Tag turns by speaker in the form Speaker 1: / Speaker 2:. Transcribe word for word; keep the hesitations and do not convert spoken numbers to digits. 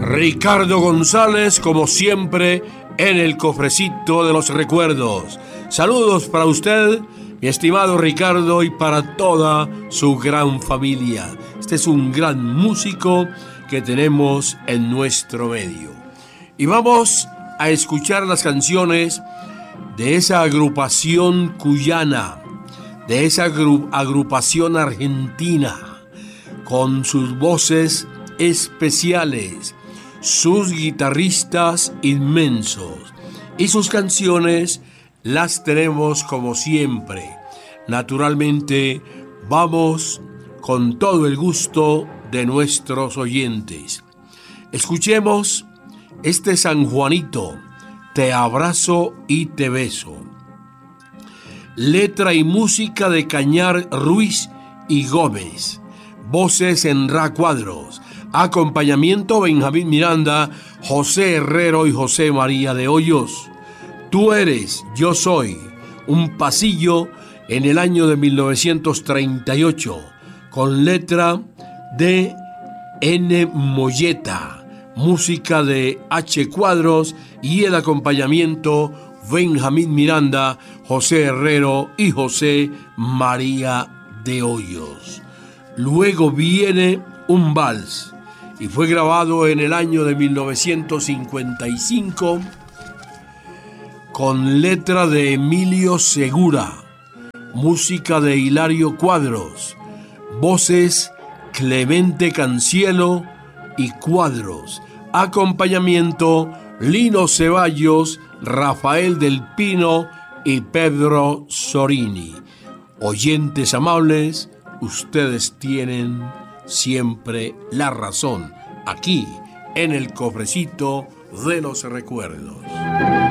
Speaker 1: Ricardo González, como siempre, en el cofrecito de los recuerdos. Saludos para usted, mi estimado Ricardo, y para toda su gran familia. Este es un gran músico que tenemos en nuestro medio. Y vamos a escuchar las canciones de esa agrupación cuyana, de esa agru- agrupación argentina, con sus voces especiales, sus guitarristas inmensos, y sus canciones las tenemos como siempre. Naturalmente, vamos con todo el gusto de nuestros oyentes. Escuchemos este San Juanito, Te abrazo y te beso. Letra y música de Cañar Ruiz y Gómez. Voces en Ra Cuadros. Acompañamiento Benjamín Miranda, José Herrero y José María de Hoyos. Tú eres, yo soy. Un pasillo en el año de mil novecientos treinta y ocho, con letra de N. Molleta, música de H. Cuadros y el acompañamiento Benjamín Miranda, José Herrero y José María de Hoyos. Luego viene un vals y fue grabado en el año de mil novecientos cincuenta y cinco con letra de Emilio Segura, música de Hilario Cuadros, voces Clemente Cancielo y Cuadros, acompañamiento Lino Ceballos, Rafael del Pino y Pedro Sorini. Oyentes amables, ustedes tienen siempre la razón, aquí en el cofrecito de los recuerdos.